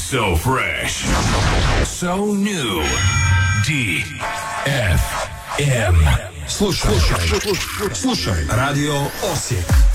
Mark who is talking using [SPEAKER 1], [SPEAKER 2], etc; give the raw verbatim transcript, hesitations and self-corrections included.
[SPEAKER 1] So fresh. So new. D F M.
[SPEAKER 2] Slušaj, slušaj, slušaj, Radio Osijek.